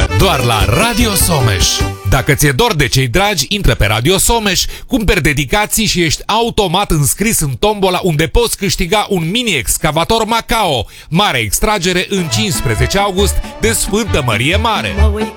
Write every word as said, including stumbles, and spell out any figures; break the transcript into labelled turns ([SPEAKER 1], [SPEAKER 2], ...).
[SPEAKER 1] doar la Radio Someș. Dacă ți-e dor de cei dragi, intră pe Radio Someș, cumperi dedicații și ești automat înscris în tombola unde poți câștiga un mini-excavator Macao, mare extragere în cincisprezece august de Sfântă Mărie Mare.
[SPEAKER 2] Mă uit